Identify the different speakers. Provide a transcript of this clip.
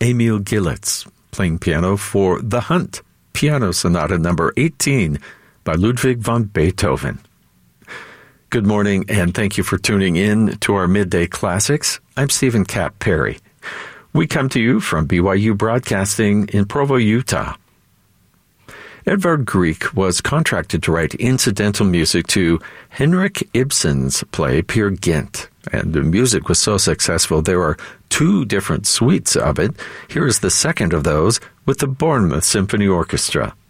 Speaker 1: Emil Gillitz, playing piano for The Hunt, Piano Sonata number 18 by Ludwig van Beethoven. Good morning, and thank you for tuning in to our Midday Classics. I'm Stephen Cap Perry. We come to you from BYU Broadcasting in Provo, Utah. Edvard Grieg was contracted to write incidental music to Henrik Ibsen's play Peer Gynt, and the music was so successful there are 2 different suites of it. Here is the second of those with the Bournemouth Symphony Orchestra.